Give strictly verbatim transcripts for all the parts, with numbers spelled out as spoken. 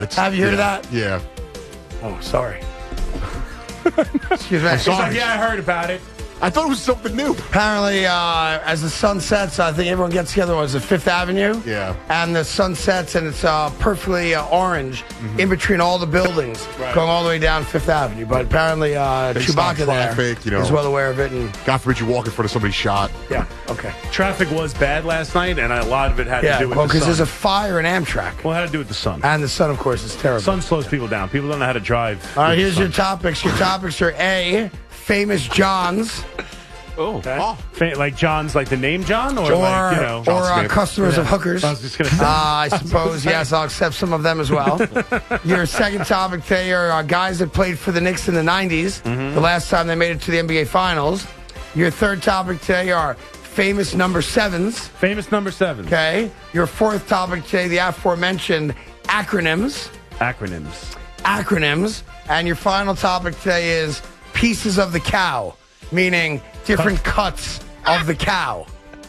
Have you heard yeah. of that? Yeah. Oh, sorry. Excuse me. I'm He's sorry. like, yeah, I heard about it. I thought it was something new. Apparently, uh, as the sun sets, I think everyone gets together. Was it Fifth Avenue? Yeah. And the sun sets, and it's uh, perfectly uh, orange in between all the buildings, Right. going all the way down Fifth Avenue. But apparently, uh, They stop Chewbacca there traffic, you know. is well aware of it. And God forbid you walk in front of somebody's shot. yeah, okay. Traffic was bad last night, and a lot of it had Yeah, to do with well, the because sun. there's a fire in Amtrak, well, it had to do with the sun. and the sun, of course, is terrible. Sun slows people down. People don't know how to drive. All right, with the here's sun. your topics. Your topics are A, famous Johns, Oh. Okay. Oh. Fa- like John's, like the name John, or, or, like, you know, or uh, Smith. customers of hookers. I was just gonna say. Uh, I suppose, yes, I'll accept some of them as well. Your second topic today are uh, guys that played for the Knicks in the nineties, Mm-hmm. the last time they made it to the N B A Finals. Your third topic today are famous number sevens, Famous number seven. okay? Your fourth topic today, the aforementioned acronyms, Acronyms. acronyms. And your final topic today is pieces of the cow, meaning different cuts of the cow.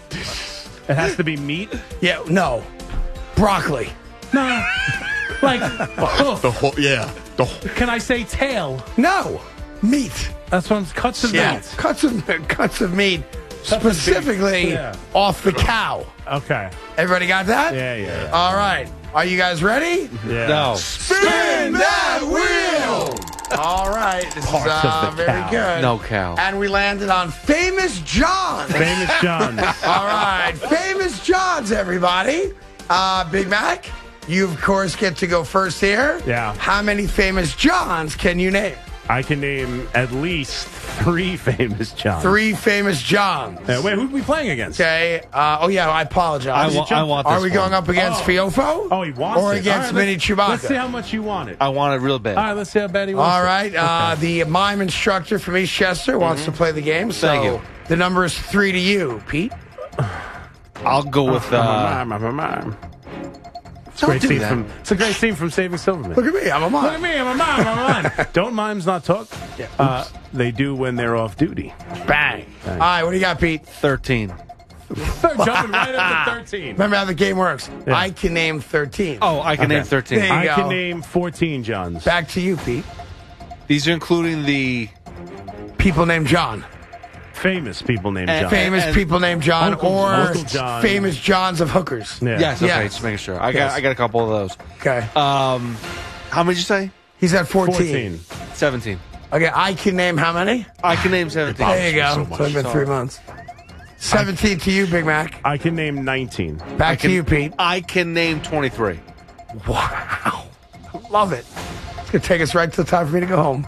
It has to be meat. Yeah, no, broccoli. No. Like, hoof. The whole, yeah. The whole, Can I say tail? No, meat. That's what I'm, cuts of Yeah, meat. cuts of cuts of meat, specifically Yeah. off the cow. Okay. Everybody got that? Yeah, yeah, yeah. All right. Are you guys ready? yeah. No. Spin that wheel. All right. This Parts is of uh, the very cow. good. No cow. And we landed on famous John. Famous John. All right, famous Johns, everybody. Uh, Big Mac, you of course get to go first here. Yeah. How many famous Johns can you name? I can name at least three famous Johns. Three famous Johns. Uh, wait, who are we playing against? Okay. Uh, oh yeah, I apologize. I, wa- I want this Are we one. going up against Oh. Fiofo? Oh, he wants Or it. against All right, Mini let's- Chewbacca? Let's see how much you want it. I want it real bad. All right, let's see how bad he wants All it. right. Uh, Okay. the mime instructor from Eastchester wants to play the game. So Thank you. the number is three to you, Pete. I'll go with. I'm a Uh, mime, I'm a mime. It's a Don't great do scene that. from. It's a great scene from Saving Silverman. Look at me. I'm a Look at mime. me, I'm a mime, I'm a mime. Don't mimes not talk? Yeah, Uh, they do when they're off duty. Bang. All right. What do you got, Pete? thirteen. Jumping right up to thirteen. Remember how the game works. Yeah. I can name thirteen. Oh, I can Okay. name thirteen. There you I go. can name fourteen Johns. Back to you, Pete. These are including the. People named John. Famous people named And John. Famous and- people named John, Uncle- or Uncle John. famous Johns of hookers. Yeah. Yes, okay, Yes. just making sure. I got Yes. I got a couple of those. Okay. Um, how many did you say? He's at fourteen. fourteen. seventeen. Okay, I can name how many? I can name seventeen. There you go. so So much. it's been three months. seventeen to you, Big Mac. I can name nineteen. Back I can, to you, Pete. I can name twenty-three. Wow. Love it. It's going to take us right to the time for me to go home.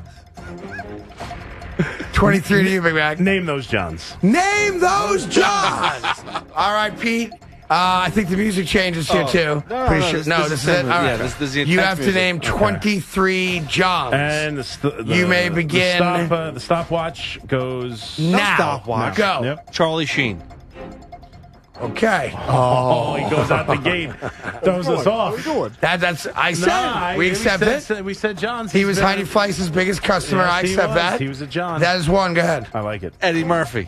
twenty-three to you, Big Mac. Name those Johns. Name those Johns. All right, Pete. Uh, I think the music changes here, Oh. too. No, no, Pretty no, sure. this- no, this this is is it. the- All yeah, right. this- this is the you intense have to music. name Okay. twenty-three Johns. And the, st- the, You may the begin- stop, uh, the stopwatch goes. now. stopwatch. Go. Yep. Charlie Sheen. Okay. Oh, he goes out the gate, throws us off. What are you doing? That, that's, I said, Nah, we accept said, it. said- We said Johns. He He's was been- Heidi Fleiss's biggest customer. Yes, I he accept was. that. He was a John. That is one. Go ahead. I like it. Eddie Murphy.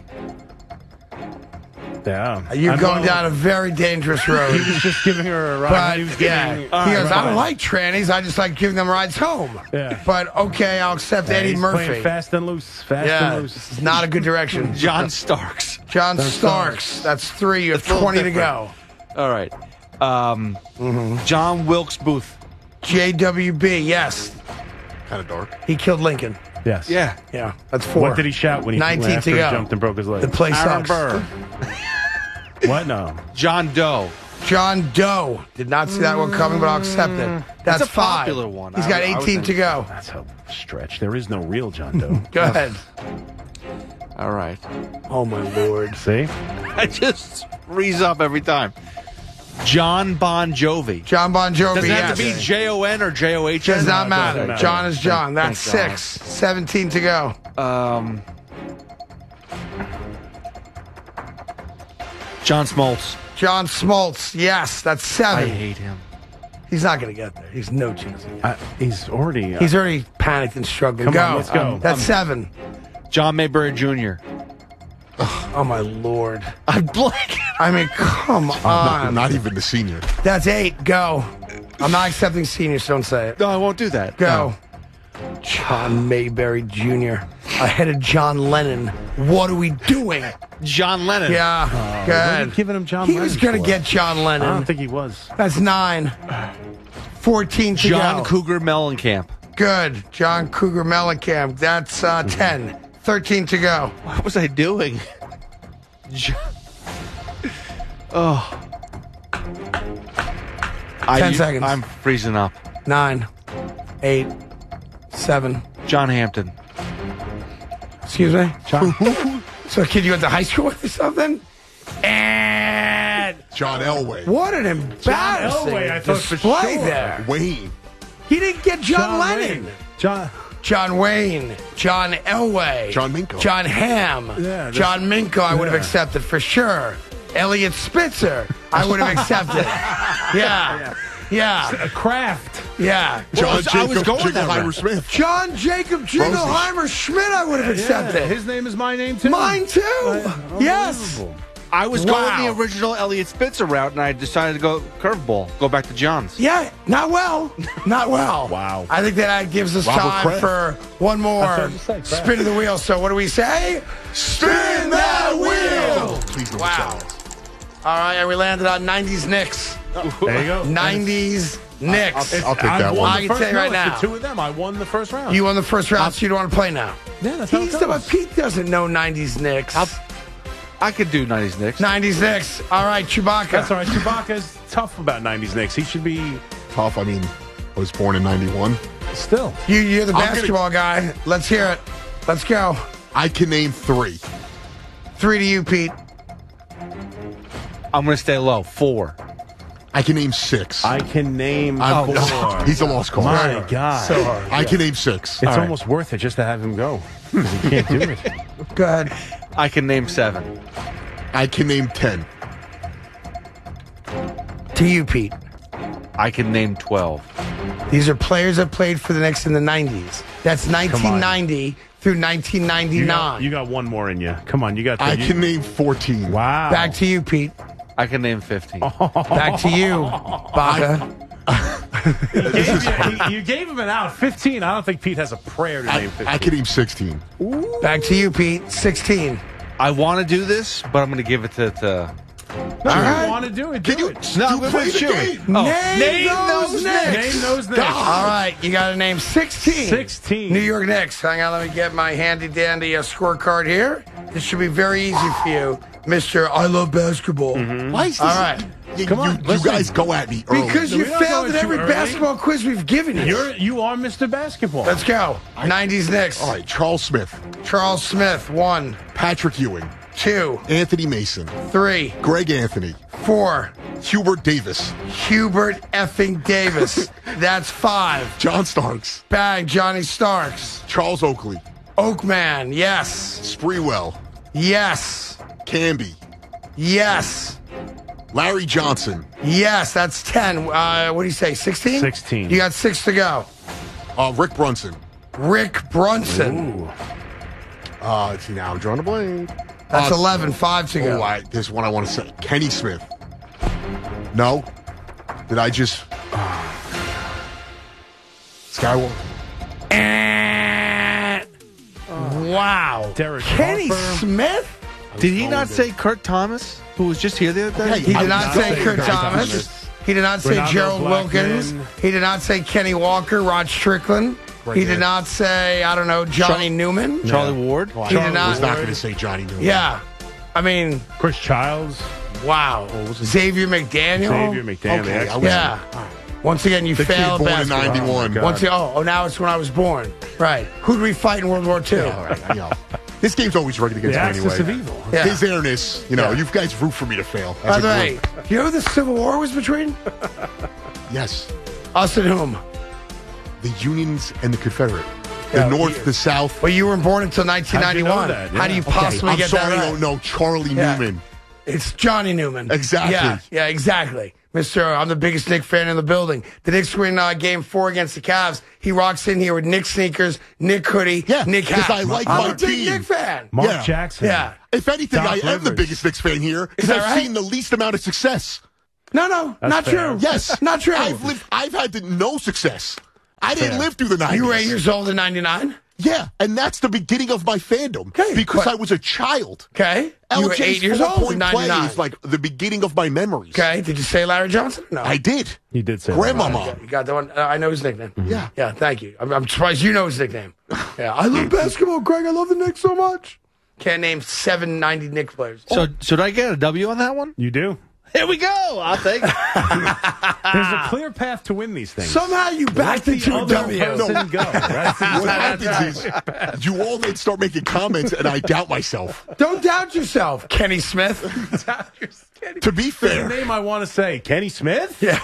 Yeah. You're I'm going all- down a very dangerous road. He was just giving her a ride. But he was yeah, giving. he All right, goes, I fine. don't like trannies. I just like giving them rides home. Yeah. But okay, I'll accept Yeah, Eddie he's Murphy. playing fast and loose. Fast yeah, and this loose. is not a good direction. John Starks. John That's Starks. Starks. That's three. You have It's a little twenty to different. go. All right. Um, John Wilkes Booth. J W B. Yes, Kind of dark. he killed Lincoln. Yes. Yeah. Yeah, that's four. What did he shout when he nineteen after to he go. jumped and broke his leg? The play Aaron sucks. Burr. What? No. John Doe. John Doe. Did not see that one coming, but I'll accept it. That's a five. popular one. He's I- got I would eighteen think- to go. That's a stretch. There is no real John Doe. Go ahead. All right. Oh my lord. See? I just freeze up every time. John Bon Jovi. John Bon Jovi. Does it have yes. to be J O N or J O H N? Does not No, it matter. doesn't matter. John is John. That's Thank God. six. seventeen to go. Um, John Smoltz. John Smoltz. Yes, that's I seven. hate him. He's not going to get there. He's no chance. Uh, he's already. Uh, He's already panicked and struggling. Come go. on, let's go. That's seven. John Mayberry Junior Oh my lord. I'm blanking. I mean, come Not, on. not even the senior. That's eight. Go. I'm not accepting seniors. Don't say it. No, I won't do that. Go. John Mayberry Junior ahead of John Lennon. What are we doing? No. John Lennon. Yeah, What are good. you giving him John He Lennon was going to for? get John I Lennon. don't think he was. That's nine. fourteen to John go. Cougar Mellencamp. Good. John Cougar Mellencamp. That's uh, ten. thirteen to go. What was I doing? Jo- oh. I, Ten seconds. I'm freezing up. Nine. Eight. Seven. John Hampton. Excuse me? John, So a kid you went to high school with or something? And John Elway. what an embarrassing Elway, I thought for display sure. there. Wayne. He didn't get John, John Lennon. Wayne. John. John Wayne, John Elway, John Minko. John Ham, Yeah, that's- John Minko, I would have yeah. accepted for sure. Elliot Spitzer, I would have accepted. Yeah, yeah, A Kraft. yeah. John I was- I was Jacob going that Jingleheimer route. Smith. John Jacob Jingleheimer Schmidt, I would have accepted. Yeah, his name is my name too. Mine too. Yes. Unbelievable. I was Wow. going the original Elliot Spitzer route, and I decided to go curveball. Go back to John's. Yeah, not well. Not well. Wow. I think that uh, gives us Robert time Kraft. for one That's more what I was saying, Kraft. spin of the wheel. So what do we say? Spin that wheel. Please don't Wow. tell us. All right, and we landed on nineties Knicks. There you go. nineties Knicks. I'll take I that won one. I the can first, tell you no, right it's now. The two of them. I won the first round. You won the first round, so you don't want to play now. yeah, that's how He's it the, goes. Pete doesn't know nineties Knicks. I could do nineties Knicks. nineties Knicks. All right, Chewbacca. That's all right. Chewbacca's tough about nineties Knicks. He should be Tough. I mean, I was born in ninety-one. still. You, you're the I'm gonna- basketball guy. Let's hear it. Let's go. I can name three. Three to you, Pete. I'm going to stay low. Four. I can name six. I can name I'm- four. He's a lost cause. My God. So hard. I can name six. It's right. almost worth it just to have him go. 'Cause he can't do it. Go ahead. I can name seven. I can name ten. To you, Pete. I can name twelve. These are players that played for the Knicks in the nineties. That's nineteen ninety through nineteen You got, ninety-nine. you got one more in you. Come on, you got. I you- can name fourteen. Wow. Back to you, Pete. I can name fifteen. Back to you, Baca. You gave, you, you gave him an out. fifteen. I don't think Pete has a prayer to I, name fifteen. I can name sixteen. Back to you, Pete. sixteen. I want to do this, but I'm going to give it to. to No, All you right. want to do it? Do Can you, it. No, you we're play the Chewy. game? Oh, Name, name those those Knicks. Name those Knicks. All right, you got to name sixteen. sixteen. New York Knicks. Hang on, let me get my handy dandy uh, scorecard here. This should be very easy for you, Mister I love basketball. Why is this? All right. You, Come on, you, you listen. guys go at me early. Because So you we don't failed go at too every early. basketball quiz we've given you. You're you are Mister Basketball. Let's go. nineties Knicks. All right, Charles Smith, Charles Smith, one, Patrick Ewing, two, Anthony Mason, three, Greg Anthony, four. Hubert Davis, Hubert effing Davis. That's five. John Starks, Bang, Johnny Starks. Charles Oakley, Oakman, yes. Spreewell, Yes. Camby, Yes. Larry Johnson, Yes, that's ten. Uh, what do you say, sixteen? sixteen. You got six to go. uh, Rick Brunson. Rick Brunson. Ooh. Uh, let's see now, I'm drawing a blank. That's Uh, eleven. Five to go. Oh, I, there's one I want to say. Kenny Smith. No? Did I just... Skywalker. Eh. Wow. Derek Kenny Harper. Smith? Did he not say Kurt Thomas, who was just here the other day? Hey, He I did was not not say saying Kurt Kurt Thomas. Thomas. He did not say Ronaldo Gerald Blackman. Wilkins. He did not say Kenny Walker, Rod Strickland. Right he there. did not say, I don't know, Johnny Newman. Charlie Ward. Oh, I He did not- was not going to say Johnny Newman. Yeah. I mean, Chris Childs. wow. Xavier McDaniel. Xavier McDaniel. Okay, the I was- Yeah. Once again, you The kid failed born in basketball. ninety-one. God. Once again, oh, oh, now it's when I was born. Right. Who did we fight in World War Two? All right, you know. This game's always rigged The against me axis of anyway. evil. Yeah. His airness, you know, Yeah. you guys root for me to fail. By As the a way, group. you know who the Civil War was between? Yes. Us and whom? The Unions and the Confederate. Yeah, The North, you- the South. Well, you weren't born until nineteen ninety-one. How'd you know that? How do you Yeah. possibly I'm get sorry, that I right? don't know Charlie Yeah. Newman. It's Johnny Newman. Exactly. Yeah, yeah, exactly. Mister I'm the biggest Knick fan in the building. The Knicks win uh, game four against the Cavs. He rocks in here with Knick sneakers, Knick hoodie, Yeah, Knick 'cause hat. I like I'm my a big team. Knick fan. Mark Yeah. Jackson. Yeah. If anything, Doc I am the Rivers. biggest Knicks fan here Is because that I've right? seen the least amount of success. No, no, That's not fair. true. Yes. Not true. I've lived. I've had to, no success. I didn't Fair. live through the nineties. You were eight years old in ninety-nine? Yeah, and that's the beginning of my fandom. Okay, because but- I was a child. Okay. You were L J's eight years old in four-point play ninety-nine. is like the beginning of my memories. Okay. Did you say Larry Johnson? No. I did. You did say that. Grandmama. You got that one? Uh, I know his nickname. Yeah. Yeah, thank you. I'm, I'm surprised you know his nickname. Yeah, I love basketball, Greg. I love the Knicks so much. Can't name seven ninety Knicks players. So should I get a W on that one? You do. Here we go. I'll take it. There's a clear path to win these things. Somehow you backed Let into the a other W. person No. go. That's the- What happens is you all then start making comments, and I doubt myself. Don't doubt yourself, Kenny Smith. To be The fair, name I want to say, Kenny Smith? Yeah.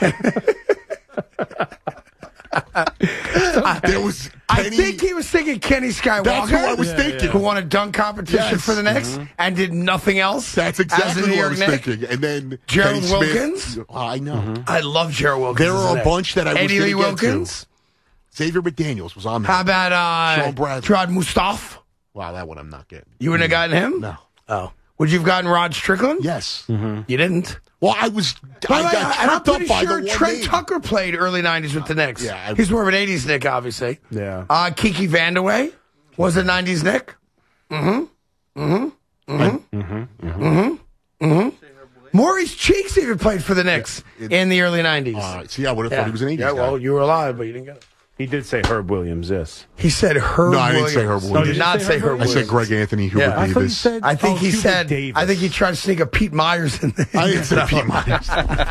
there was I Kenny. think he was thinking Kenny Skywalker. That's who I was Yeah, thinking. Who won a dunk competition Yes. for the Knicks and did nothing else. That's as a exactly New what I York was Knick. thinking. And then Gerald Kenny Smith- Wilkins? Oh, I know. I love Gerald Wilkins. There as are a Knick. bunch that I was Eddie Lee gonna get to. Wilkins. Xavier McDaniels was on there. How about uh, Sean Bradley. Gerard Mustafa? Wow, that one I'm not getting. You wouldn't have gotten him? No. Oh. Would you have gotten Rod Strickland? Yes. You didn't. Well, I was. By I the way, got and I'm tripped up pretty by sure the one Trent name. Tucker played early nineties with the Knicks. Yeah, I- He's more of an eighties Knick, obviously. Yeah. Uh, Kiki Vandeweghe was a nineties Knick. Mm-hmm. Mm-hmm. Mm-hmm. Mm-hmm. Mm-hmm. Mm-hmm. Maurice Cheeks even played for the Knicks Yeah, it- in the early nineties. Uh, see, I would have yeah. thought he was an eighties Yeah, guy. well, you were alive, but you didn't get it. He did say Herb Williams, yes. He said Herb No, I didn't Williams. say Herb He Williams. did not Did you say say Herb Herb I Williams. said Greg Anthony, Hubert Yeah. I thought you Davis. said- I think Oh, he Hubert said. Davis. I think he tried to sneak a Pete Myers in there. I didn't say Pete Myers.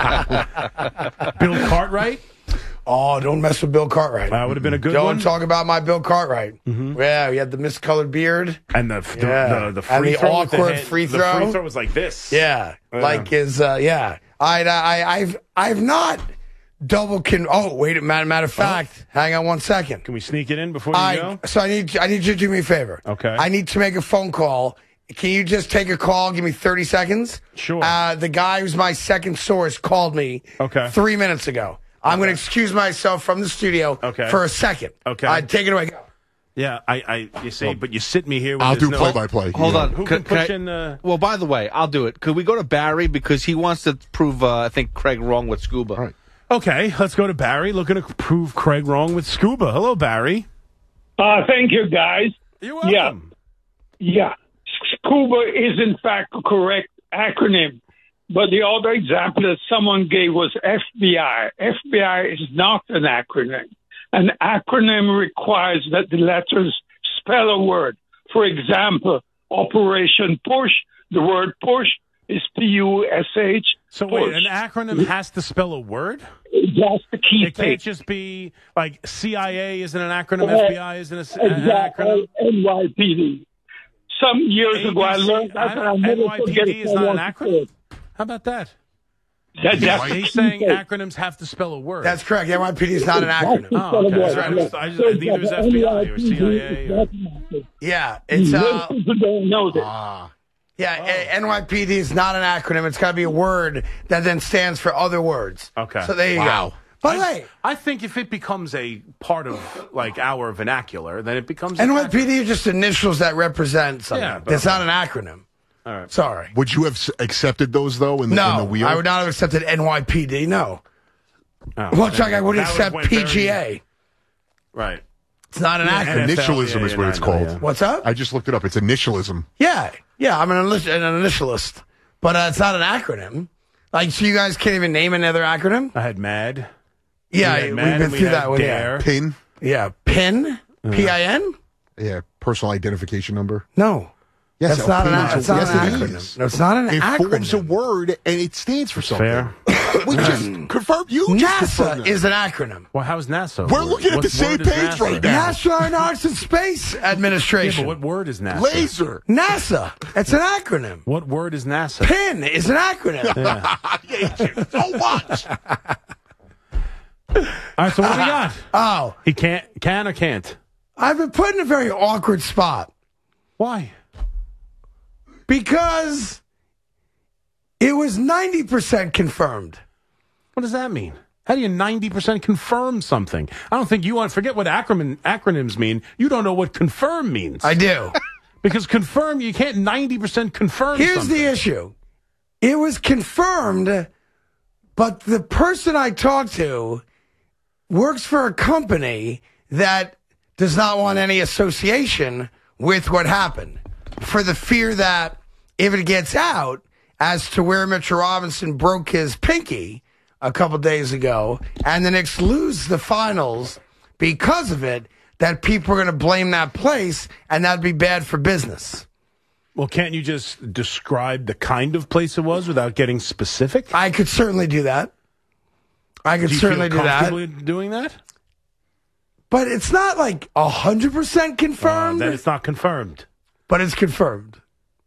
Bill Cartwright? Oh, don't mess with Bill Cartwright. That would have been a good Don't one. talk about my Bill Cartwright. Yeah, he had the miscolored beard. And the, the, Yeah. the, the And free the throw with the awkward hand- free The throw. free throw was like this. Yeah, Yeah. like his. Uh, yeah, I, I, I've, I've not double con. Oh, wait, matter, matter of fact, hang on one second. Can we sneak it in before you I, go? so I need, I need you to do me a favor. Okay. I need to make a phone call. Can you just take a call? Give me thirty seconds. Sure. Uh, the guy who's my second source called me. Okay. Three minutes ago. I'm going to excuse myself from the studio. Okay. For a second. Okay. Uh, take it away. Go. Yeah, I, I, you see, but you sit me here with I'll this do no- play-by-play. Hold on. Who Could- can push could I- in the... Well, by the way, I'll do it. Could we go to Barry because he wants to prove, uh, I think, Craig wrong with Scuba. All right. Okay, let's go to Barry, looking to prove Craig wrong with Scuba. Hello, Barry. Uh, thank you, guys. You're Yeah. welcome. Yeah, SCUBA is in fact a correct acronym, but the other example that someone gave was F B I. F B I is not an acronym. An acronym requires that the letters spell a word. For example, Operation Push, the word push is P U S H. So wait, push. an acronym has to spell a word? That's the key It thing. can't just be like C I A isn't an acronym, Uh, F B I isn't a s- an Exactly, acronym. N Y P D. Some years ago, I A B C learned that, I and I'll don't- never N Y P forget D it. is I not an want to say acronym? it. How about that? That, that's the He's key saying thing. acronyms have to spell a word. That's correct. N Y P D is not an acronym. Oh, okay. So I just- I just- I think it was F B I or C I A or- Yeah, it's uh, Most people don't know this. Ah. yeah. a- N Y P D is not an acronym. It's got to be a word that then stands for other words. Okay. So there you Wow. go. By the I, way, I think if it becomes a part of like our vernacular, then it becomes an N Y P acronym. D are just initials that represent something. Yeah, but It's okay. not an acronym. All right. Sorry. Would you have s- accepted those though in the, in the No, wheel? I would not have accepted N Y P D. No. Oh, Much like I that would would've accept went P G A. very- Right. It's not an Yeah, acronym. N F L, Initialism yeah, is yeah, what I it's know, called. yeah. What's up? I just looked it up. It's initialism. Yeah, yeah. I'm an, initi- an initialist, but uh, it's not an acronym. Like, so you guys can't even name another acronym? I had MAD. Yeah, had we've MAD been and we through had that one. DARE. Pin. Yeah, yeah. PIN, P I N. Yeah, personal identification number. No, Yes, that's a not an. pin is a- That's not yes, an it acronym. is. No, it's not an It acronym. forms a word and it stands for something. Fair. We just confirmed. You just confirmed NASA that. is an acronym. Well, how's NASA? We're word? looking at What the same word is page NASA? right now. National Aeronautics and Space Yeah, Administration. but what word is NASA? Laser. NASA. It's an acronym. What word is NASA? PIN is an acronym. I hate you so much. All right, so what do we got? Oh, He can't, can or can't? I've been put in a very awkward spot Why? because it was ninety percent confirmed. What does that mean? How do you ninety percent confirm something? I don't think you want forget what acronym, acronyms mean. You don't know what confirm means. I do. Because confirm, you can't ninety percent confirm Here's something. the issue. It was confirmed, But the person I talked to works for a company that does not want any association with what happened, for the fear that if it gets out as to where Mitchell Robinson broke his pinky a couple days ago, and the Knicks lose the finals because of it, that people are going to blame that place, and that'd be bad for business. Well, can't you just describe the kind of place it was without getting specific? I could certainly do that. I could do you certainly feel do that. comfortable doing that? But it's not like one hundred percent Uh, confirmed. then it's not confirmed. But it's confirmed.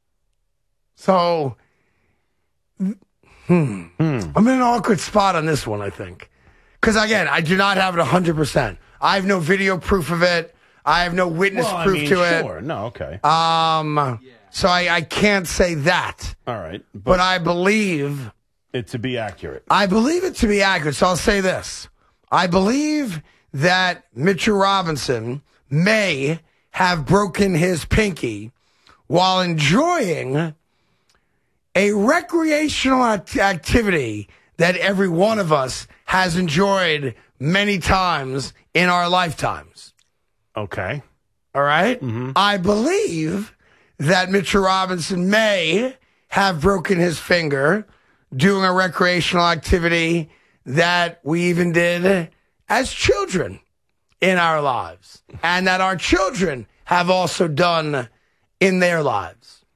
So, hmm. Hmm. I'm in an awkward spot on this one, I think. Because, again, I do not have it one hundred percent. I have no video proof of it. I have no witness Well, I proof mean, to it. sure. No, okay. Um, so I, I can't say that. All right. But, But, I believe, it to be accurate. I believe it to be accurate. So I'll say this. I believe that Mitchell Robinson may have broken his pinky while enjoying a recreational act- activity that every one of us has enjoyed many times in our lifetimes. Okay. All right? I believe that Mitchell Robinson may have broken his finger doing a recreational activity that we even did as children in our lives, and that our children have also done in their lives.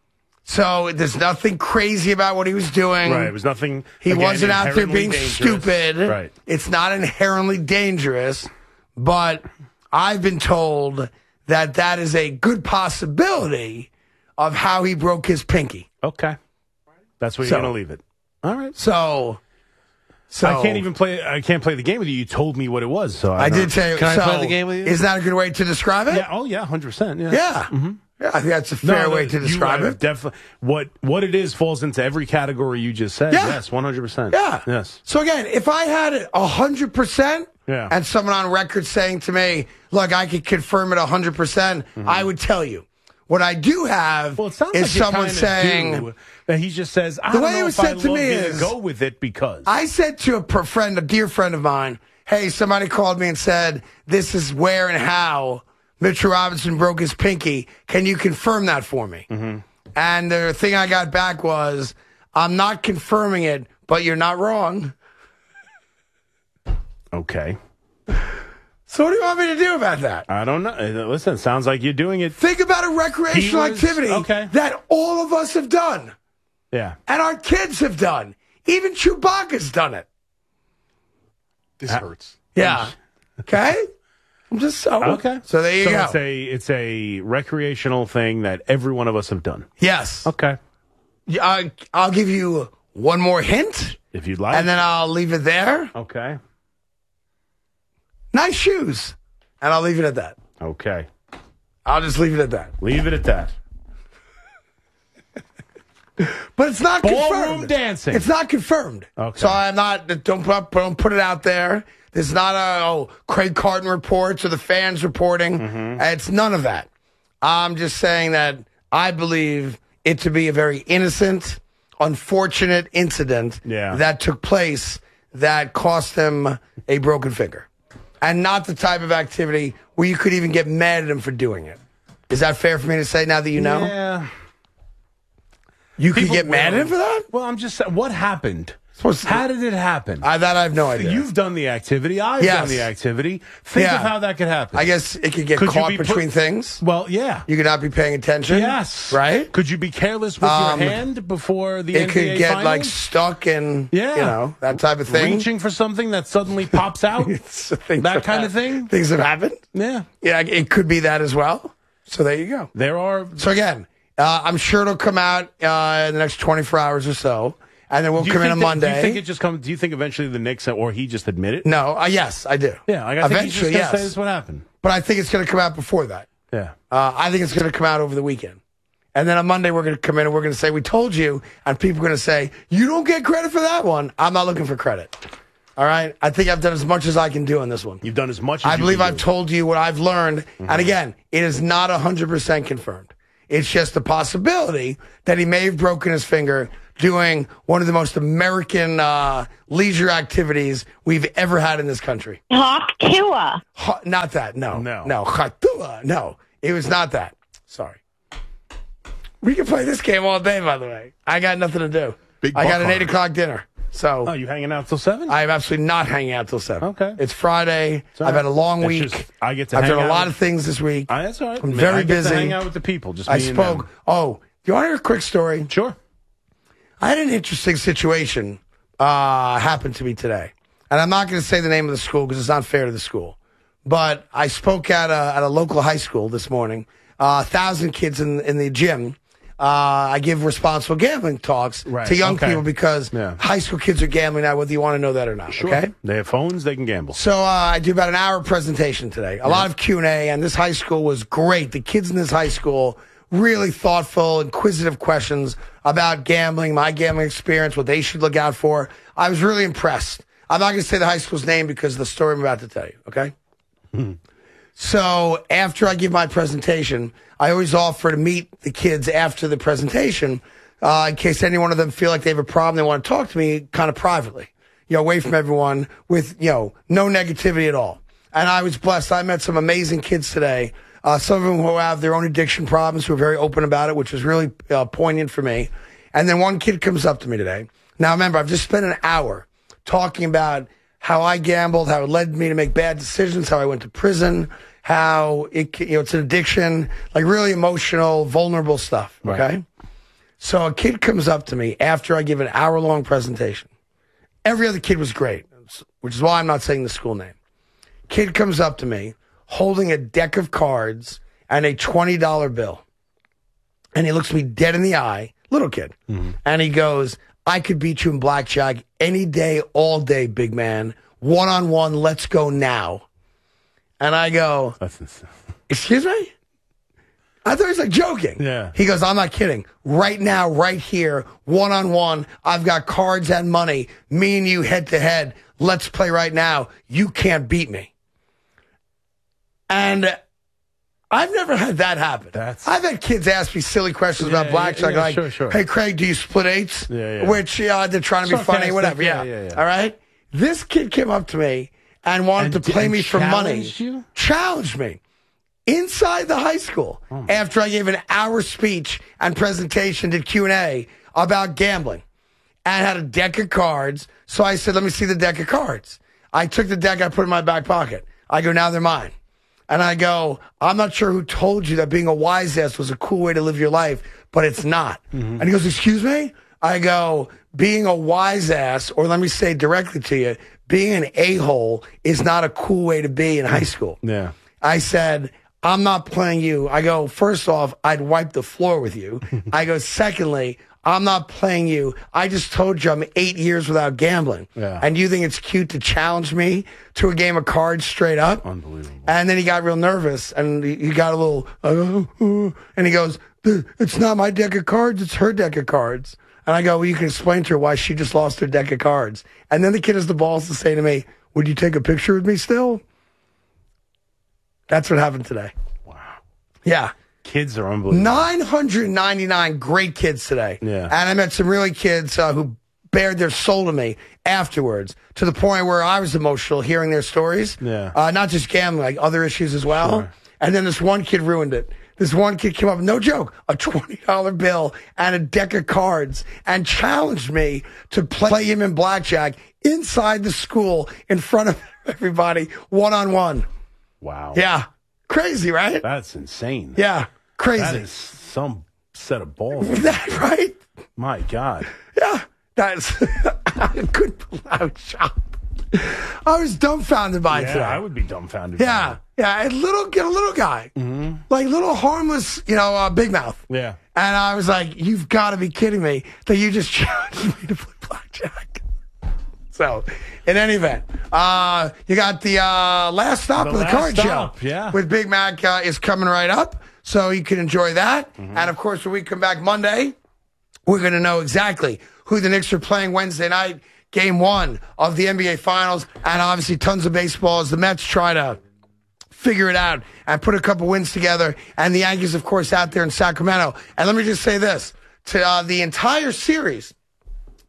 So there's nothing crazy about what he was doing. Right. It was nothing. He again, wasn't out there inherently being dangerous. stupid. Right. It's not inherently dangerous, but I've been told that that is a good possibility of how he broke his pinky. Okay. That's where So- you're going to leave it. All right. So, so I can't even play. I can't play the game with you. You told me what it was, so I, I don't- did tell you. Can I so play the game with you? Is that a good way to describe it? Yeah. Oh, yeah. Hundred percent. Yeah. Yeah. Yeah, I think that's a fair No, way to you describe are it. Definitely. What what it is falls into every category you just said. Yeah. Yes. One hundred percent. Yeah. Yes. So again, if I had it a hundred percent, Yeah. and someone on record saying to me, "Look, I could confirm it a hundred percent," I would tell you. What I do have Well, it sounds is like you someone kinda saying, do, that he just says, "I The don't way know it was if I said to love me you is- to go with it because." I said to a per- friend, a dear friend of mine, "Hey, somebody called me and said this is where and how Mitchell Robinson broke his pinky. Can you confirm that for me?" Mm-hmm. And the thing I got back was, "I'm not confirming it, but you're not wrong." Okay. So what do you want me to do about that? I don't know. Uh, Listen, it sounds like you're doing it. Think about a recreational He was- activity okay. that all of us have done, Yeah. and our kids have done. Even Chewbacca's done it. This hurts. Yeah. Okay? I'm just so. Okay. So there you so go. It's a it's a recreational thing that every one of us have done. Yes. Okay. Yeah, I, I'll give you one more hint, If you'd like. and then I'll leave it there. Okay. Nice shoes. And I'll leave it at that. Okay. I'll just leave it at that. Leave it at that. But it's not Ballroom confirmed. dancing. It's not confirmed. Okay. So I'm not, don't put, don't put it out there. There's not a, oh, Craig Carton reports or the fans reporting. Mm-hmm. It's none of that. I'm just saying that I believe it to be a very innocent, unfortunate incident Yeah. that took place that cost them a broken finger. And not the type of activity where you could even get mad at him for doing it. Is that fair for me to say now that you know? Yeah. You could People get mad at him will. for that? Well, I'm just saying, what happened? Supposed to- How did it happen? I, that I have no idea. You've done the activity. I've Yes. done the activity. Think Yeah. of how that could happen. I guess it could get Could you caught be put- between things. Well, yeah. You could not be paying attention. Yes. Right? Could you be careless with Um, your hand before the It N B A could get finals? like stuck and, Yeah. you know, that type of thing. Reaching for something that suddenly pops out. So things That have kind of hap- thing? Things have happened. Yeah. Yeah, it could be that as well. So there you go. There are. So again, uh, I'm sure it'll come out uh, in the next twenty-four hours or so. And then we'll Do you come in think on that- Monday. Do you think it just comes? Do you think eventually the Knicks or he just admit it? No, uh, yes, I do. Yeah, like I think he's just Eventually, gonna yes. say this is what happened. But I think it's going to come out before that. Yeah. Uh, I think it's going to come out over the weekend. And then on Monday, we're going to come in and we're going to say, we told you. And people are going to say, you don't get credit for that one. I'm not looking for credit. All right? I think I've done as much as I can do on this one. You've done as much as I you believe can I've do. told you what I've learned. And again, it is not one hundred percent confirmed. It's just a possibility that he may have broken his finger doing one of the most American uh, leisure activities we've ever had in this country. Haktua. Ha- not that, no. No. No, Haktua, no. It was not that. Sorry. We can play this game all day, by the way. I got nothing to do. Big I got buck an eight hunter. o'clock dinner. So Oh, you hanging out till seven? I am absolutely not hanging out till seven. Okay. It's Friday. all I've right. had a long It's week. just- I get to I've hang done a out lot with- of things this week. Ah, that's all right. I'm Man, very I get busy. To hang out with the people. Just I me and spoke. them. Oh, do you want to hear a quick story? Sure. I had an interesting situation uh, happen to me today. And I'm not going to say the name of the school because it's not fair to the school. But I spoke at a, at a local high school this morning. A uh, thousand kids in, in the gym. Uh, I give responsible gambling talks Right, to young okay. people because Yeah. high school kids are gambling now, whether you want to know that or not. Sure. Okay? They have phones. They can gamble. So uh, I do about an hour presentation today. A lot of Q and A, and this high school was great. The kids in this high school, really thoughtful, inquisitive questions about gambling, my gambling experience, what they should look out for. I was really impressed. I'm not going to say the high school's name because of the story I'm about to tell you, okay? So after I give my presentation, I always offer to meet the kids after the presentation uh, in case any one of them feel like they have a problem, they want to talk to me kind of privately, you know, away from everyone with, you know, no negativity at all. And I was blessed. I met some amazing kids today, uh, some of them who have their own addiction problems, who are very open about it, which was really uh, poignant for me. And then one kid comes up to me today. Now, remember, I've just spent an hour talking about how I gambled, how it led me to make bad decisions, how I went to prison, how it, you know, it's an addiction, like really emotional, vulnerable stuff. Okay. Right. So a kid comes up to me after I give an hour long presentation. Every other kid was great, which is why I'm not saying the school name. Kid comes up to me holding a deck of cards and a twenty dollar bill. And he looks me dead in the eye, little kid. Mm-hmm. And he goes, I could beat you in blackjack any day, all day, big man. One on one, let's go now. And I go, That's insane. excuse me? I thought he was like joking. Yeah. He goes, I'm not kidding. Right now, right here, one on one, I've got cards and money. Me and you head to head. Let's play right now. You can't beat me. And I've never had that happen. That's- I've had kids ask me silly questions Yeah, about blackjack, yeah, yeah, like, sure, sure. "Hey, Craig, do you split eights?" Yeah, yeah. Which uh, they're trying to be funny, Sarcastic, whatever. Yeah. yeah, yeah, yeah. All right. This kid came up to me and wanted And to play did- me for money. challenged you? Challenged me inside the high school Oh after I gave an hour speech and presentation to Q and A about gambling, and had a deck of cards. So I said, "Let me see the deck of cards." I took the deck, I put it in my back pocket. I go, "Now they're mine." And I go, I'm not sure who told you that being a wise ass was a cool way to live your life, but it's not. Mm-hmm. And he goes, excuse me? I go, being a wise ass, or let me say directly to you, being an a-hole is not a cool way to be in high school. Yeah. I said, I'm not playing you. I go, first off, I'd wipe the floor with you. I go, secondly, I'm not playing you. I just told you I'm eight years without gambling. Yeah. And you think it's cute to challenge me to a game of cards straight up? Unbelievable. And then he got real nervous and he he got a little, uh, uh, and he goes, it's not my deck of cards, it's her deck of cards. And I go, well, you can explain to her why she just lost her deck of cards. And then the kid has the balls to say to me, would you take a picture with me still? That's what happened today. Wow. Yeah. Kids are unbelievable. nine hundred ninety-nine great kids today. Yeah. And I met some really kids uh, who bared their soul to me afterwards, to the point where I was emotional hearing their stories. Yeah. Uh, not just gambling, like other issues as well. Sure. And then this one kid ruined it. This one kid came up, no joke, a twenty dollar bill and a deck of cards and challenged me to play him in blackjack inside the school in front of everybody, one on one. Wow. Yeah. Crazy, right? That's insane. Yeah. Crazy. That is some set of balls. Is that right? My God. Yeah. That's, I couldn't believe I was shocked. I was dumbfounded by it Yeah, today. I would be dumbfounded. by Yeah. it. Yeah. A little, get a little guy. Mm-hmm. Like little harmless, you know, uh, big mouth. Yeah. And I was like, you've got to be kidding me that you just challenged me to play blackjack. So, in any event, uh, you got the uh, last stop The of the last card stop, show yeah. with Big Mac uh, is coming right up. So you can enjoy that. Mm-hmm. And, of course, when we come back Monday, we're going to know exactly who the Knicks are playing Wednesday night, game one of the N B A Finals, and obviously tons of baseball as the Mets try to figure it out and put a couple wins together, and the Yankees, of course, out there in Sacramento. And let me just say this, to uh, the entire series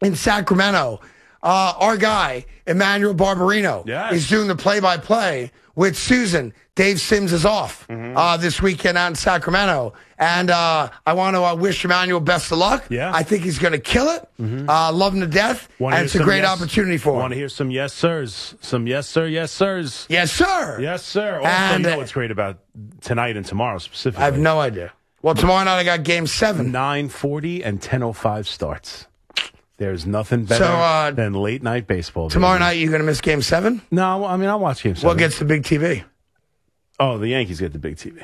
in Sacramento. Uh, our guy, Emmanuel Barbarino, Yes. is doing the play-by-play with Susan. Dave Sims is off Mm-hmm. uh, this weekend out in Sacramento. And uh, I want to uh, wish Emmanuel best of luck. Yeah. I think he's going to kill it. Uh, love him to death. Wanna And hear it's a some great yes- opportunity for Want to him. hear some yes sirs? Some yes sir, yes sirs. Yes, sir. Yes, sir. Also, And, you know uh, what's great about tonight and tomorrow specifically? I have no idea. Well, tomorrow night I got game seven. nine forty and ten oh five starts. There's nothing better So, uh, than late night baseball. Tomorrow baby. night you going to miss game seven? No, I mean, I'll watch game seven. What gets the big T V? Oh, the Yankees get the big T V.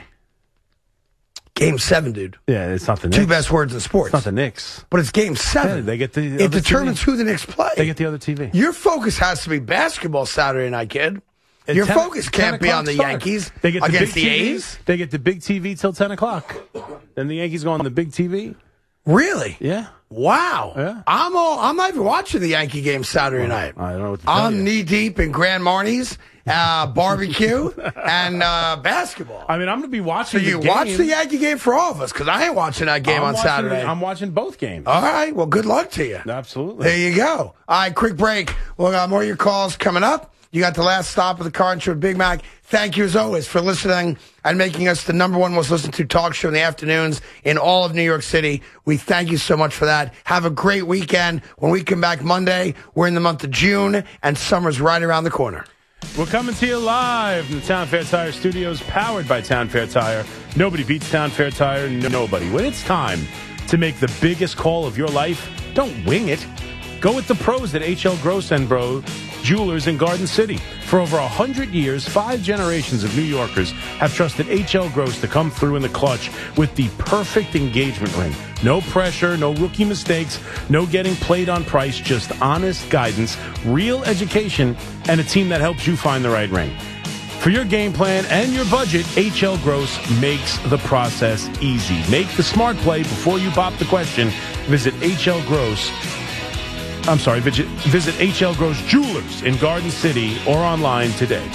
Game seven, dude. Yeah, it's not the Two Knicks. best words in sports. It's not the Knicks. But it's game seven. Yeah, they get the It other determines T V. who the Knicks play. They get the other T V. Your focus has to be basketball Saturday night, kid. At Your ten focus ten can't be on o'clock the start. Yankees They get the against big the T V. A's. They get the big T V till ten o'clock. Then the Yankees go on the big T V. Really? Yeah. Wow. Yeah. I'm all. I'm not even watching the Yankee game Saturday night. I don't know what to tell I'm you. knee deep in Grand Marnies, uh, barbecue, and uh, basketball. I mean, I'm going to be So watching you the game. watch the Yankee game for all of us because I ain't watching that game I'm on watching Saturday. the- I'm watching both games. all right. Well, good luck to you. Absolutely. There you go. All right, quick break. We'll got more of your calls coming up. You got the last stop of the car and show with Big Mac. Thank you, as always, for listening and making us the number one most listened to talk show in the afternoons in all of New York City. We thank you so much for that. Have a great weekend. When we come back Monday, we're in the month of June, and summer's right around the corner. We're coming to you live from the Town Fair Tire Studios, powered by Town Fair Tire. Nobody beats Town Fair Tire. Nobody. When it's time to make the biggest call of your life, don't wing it. Go with the pros at H L Gross and Bro Jewelers in Garden City. For over one hundred years, five generations of New Yorkers have trusted H L Gross to come through in the clutch with the perfect engagement ring. No pressure, no rookie mistakes, no getting played on price, just honest guidance, real education, and a team that helps you find the right ring. For your game plan and your budget, H L Gross makes the process easy. Make the smart play before you pop the question. Visit H L Gross. I'm sorry, visit, visit H L Gross Jewelers in Garden City or online today.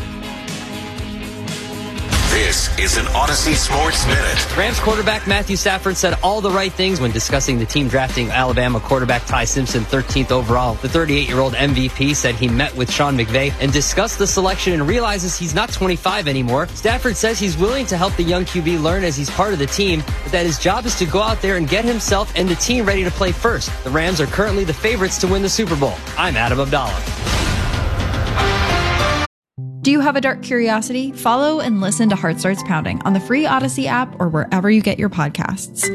This is an Odyssey Sports Minute. Rams quarterback Matthew Stafford said all the right things when discussing the team drafting Alabama quarterback Ty Simpson thirteenth overall. The thirty-eight-year-old M V P said he met with Sean McVay and discussed the selection and realizes he's not twenty-five anymore. Stafford says he's willing to help the young Q B learn as he's part of the team, but that his job is to go out there and get himself and the team ready to play first. The Rams are currently the favorites to win the Super Bowl. I'm Adam Abdallah. Do you have a dark curiosity? Follow and listen to Heart Starts Pounding on the free Odyssey app or wherever you get your podcasts.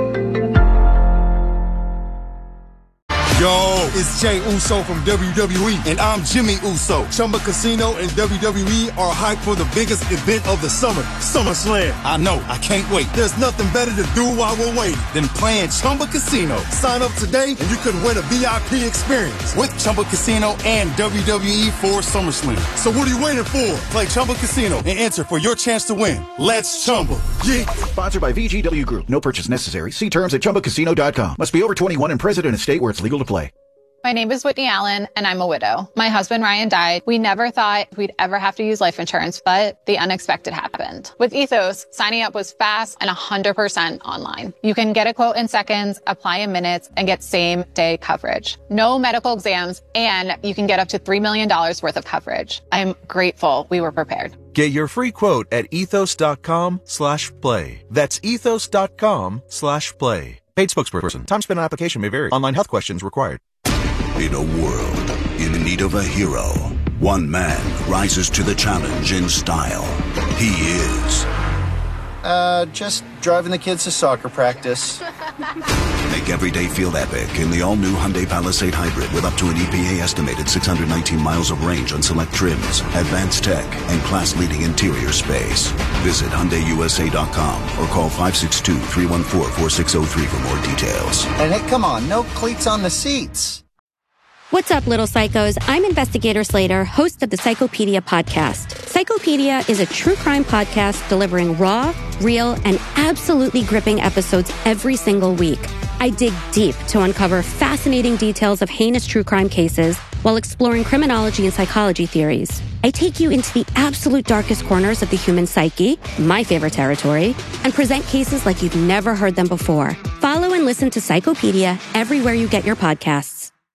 Yo, it's Jay Uso from W W E, and I'm Jimmy Uso. Chumba Casino and W W E are hyped for the biggest event of the summer, SummerSlam. I know, I can't wait. There's nothing better to do while we're waiting than playing Chumba Casino. Sign up today and you could win a V I P experience with Chumba Casino and W W E for SummerSlam. So what are you waiting for? Play Chumba Casino and enter for your chance to win. Let's Chumba. Yeah. Sponsored by V G W Group. No purchase necessary. See terms at chumba casino dot com. Must be over twenty-one and present in a state where it's legal to play. My name is Whitney Allen, and I'm a widow. My husband, Ryan, died. We never thought we'd ever have to use life insurance, but the unexpected happened. With Ethos, signing up was fast and one hundred percent online. You can get a quote in seconds, apply in minutes, and get same-day coverage. No medical exams, and you can get up to three million dollars worth of coverage. I'm grateful we were prepared. Get your free quote at ethos.com slash play. That's ethos.com slash play. Paid spokesperson. Time spent on application may vary. Online health questions required. In a world in need of a hero, one man rises to the challenge in style. He is... Uh, just driving the kids to soccer practice. Make every day feel epic in the all-new Hyundai Palisade Hybrid with up to an E P A-estimated six hundred nineteen miles of range on select trims, advanced tech, and class-leading interior space. Visit Hyundai U S A dot com or call five six two, three one four, four six zero three for more details. And hey, come on, no cleats on the seats. What's up, little psychos? I'm Investigator Slater, host of the Psychopedia podcast. Psychopedia is a true crime podcast delivering raw, real, and absolutely gripping episodes every single week. I dig deep to uncover fascinating details of heinous true crime cases while exploring criminology and psychology theories. I take you into the absolute darkest corners of the human psyche, my favorite territory, and present cases like you've never heard them before. Follow and listen to Psychopedia everywhere you get your podcasts.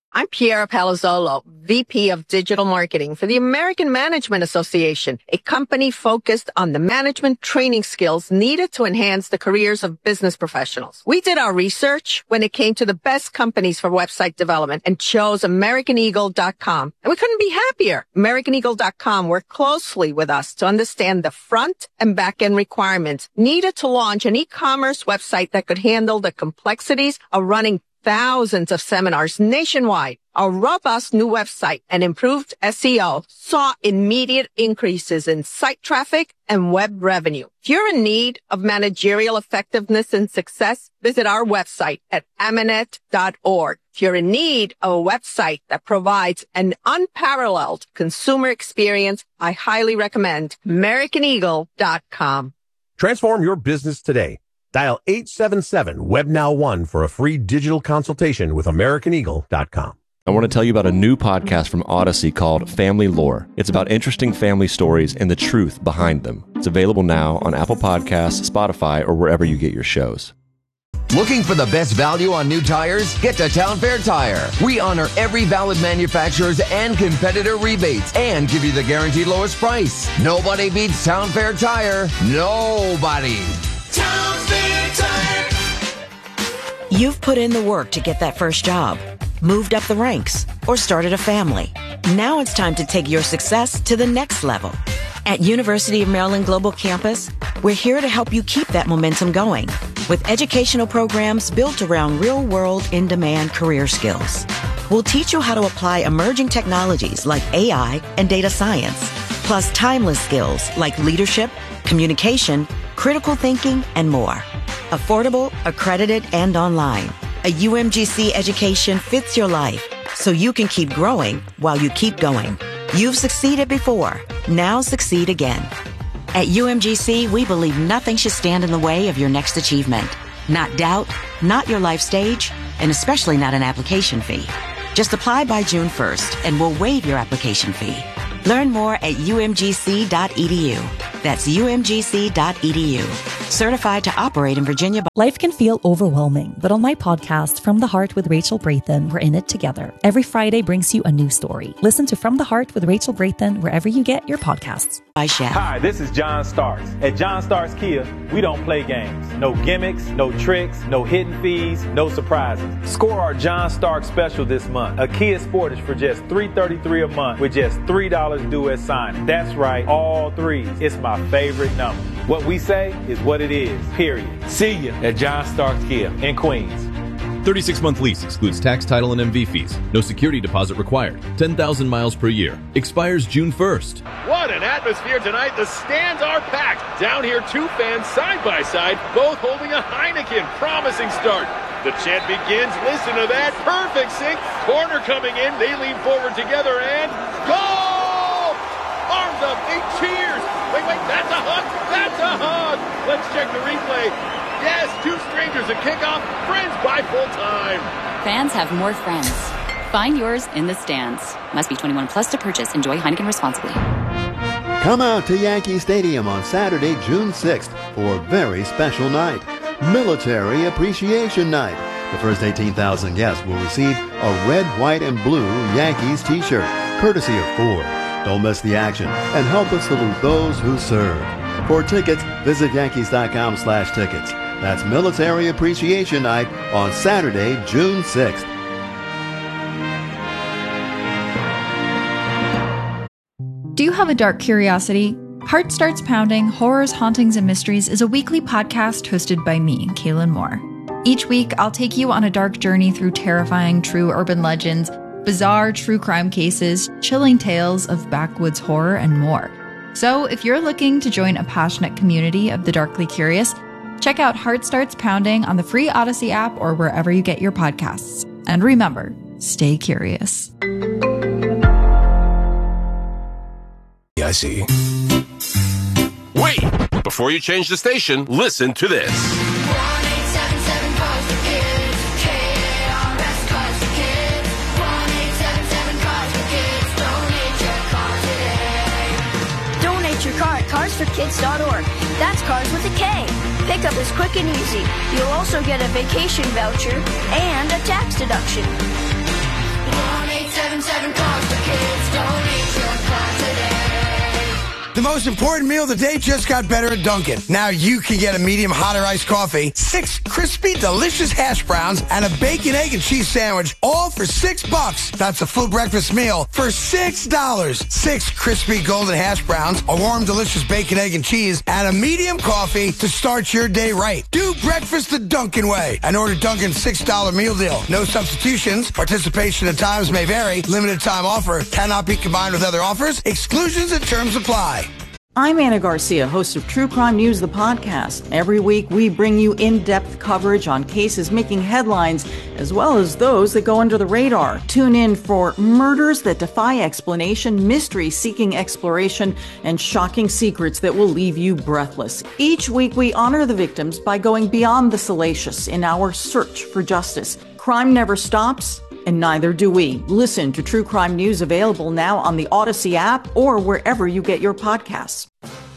I'm Piera Palazzolo, V P of Digital Marketing for the American Management Association, a company focused on the management training skills needed to enhance the careers of business professionals. We did our research when it came to the best companies for website development and chose American Eagle dot com. And we couldn't be happier. American Eagle dot com worked closely with us to understand the front and back end requirements needed to launch an e-commerce website that could handle the complexities of running thousands of seminars nationwide. Our robust new website and improved S E O saw immediate increases in site traffic and web revenue. If you're in need of managerial effectiveness and success, visit our website at amanet dot org. If you're in need of a website that provides an unparalleled consumer experience, I highly recommend American Eagle dot com. Transform your business today. Dial eight seven seven web now one for a free digital consultation with American Eagle dot com. I want to tell you about a new podcast from Odyssey called Family Lore. It's about interesting family stories and the truth behind them. It's available now on Apple Podcasts, Spotify, or wherever you get your shows. Looking for the best value on new tires? Get to Town Fair Tire. We honor every valid manufacturer's and competitor rebates and give you the guaranteed lowest price. Nobody beats Town Fair Tire. Nobody. Town Fair Tire. You've put in the work to get that first job, moved up the ranks, or started a family. Now it's time to take your success to the next level. At University of Maryland Global Campus, we're here to help you keep that momentum going with educational programs built around real-world, in-demand career skills. We'll teach you how to apply emerging technologies like A I and data science, plus timeless skills like leadership, communication, critical thinking, and more. Affordable, accredited, and online. A U M G C education fits your life so you can keep growing while you keep going. You've succeeded before. Now succeed again. At U M G C, we believe nothing should stand in the way of your next achievement. Not doubt, not your life stage, and especially not an application fee. Just apply by June first and we'll waive your application fee. Learn more at U M G C dot E D U. That's U M G C dot E D U. Certified to operate in Virginia. Life can feel overwhelming, but on my podcast, From the Heart with Rachel Braithen, we're in it together. Every Friday brings you a new story. Listen to From the Heart with Rachel Braithen wherever you get your podcasts. By Chef. Hi, this is John Starks. At John Starks Kia, we don't play games. No gimmicks, no tricks, no hidden fees, no surprises. Score our John Starks special this month. A Kia Sportage for just three hundred thirty-three dollars a month with just three dollars due at signing. That's right, all threes. It's my favorite number. What we say is what it is, period. See you at John Starks Kia in Queens. thirty-six month lease excludes tax, title, and M V fees. No security deposit required. ten thousand miles per year. Expires June first. What an atmosphere tonight. The stands are packed. Down here, two fans side by side, both holding a Heineken. Promising start. The chant begins. Listen to that. Perfect sync. Corner coming in. They lean forward together and goal! Arms up. They cheers. Wait, wait. That's a hug. That's a hug. Let's check the replay. Yes, two strangers at kickoff. Friends by full time. Fans have more friends. Find yours in the stands. Must be twenty-one plus to purchase. Enjoy Heineken responsibly. Come out to Yankee Stadium on Saturday, June sixth for a very special night. Military Appreciation Night. The first eighteen thousand guests will receive a red, white, and blue Yankees t-shirt, courtesy of Ford. Don't miss the action and help us salute those who serve. For tickets, visit Yankees.com slash tickets. That's Military Appreciation Night on Saturday, June sixth. Do you have a dark curiosity? Heart Starts Pounding, Horrors, Hauntings, and Mysteries is a weekly podcast hosted by me, Kaylin Moore. Each week, I'll take you on a dark journey through terrifying true urban legends, bizarre true crime cases, chilling tales of backwoods horror, and more. So if you're looking to join a passionate community of the darkly curious, check out Heart Starts Pounding on the free Odyssey app or wherever you get your podcasts. And remember, stay curious. I see. Wait! Before you change the station, listen to this. one eight seven seven cars for kids. K A R S cars for kids. one eight seven seven cars for kids. Donate your car today. Donate your car at cars for kids dot org. That's cars with a K. Pickup is quick and easy. You'll also get a vacation voucher and a tax deduction. seven seven Cars for Kids. Don't eat your car today. The most important meal of the day just got better at Dunkin'. Now you can get a medium hot or iced coffee, six crispy, delicious hash browns, and a bacon, egg, and cheese sandwich, all for six bucks. That's a full breakfast meal for six dollars. Six crispy golden hash browns, a warm, delicious bacon, egg, and cheese, and a medium coffee to start your day right. Do breakfast the Dunkin' way and order Dunkin's six dollar meal deal. No substitutions. Participation at times may vary. Limited time offer cannot be combined with other offers. Exclusions and terms apply. I'm Anna Garcia, host of True Crime News, the podcast. Every week, we bring you in-depth coverage on cases making headlines, as well as those that go under the radar. Tune in for murders that defy explanation, mystery seeking exploration, and shocking secrets that will leave you breathless. Each week, we honor the victims by going beyond the salacious in our search for justice. Crime never stops, and neither do we. Listen to True Crime News, available now on the Odyssey app or wherever you get your podcasts.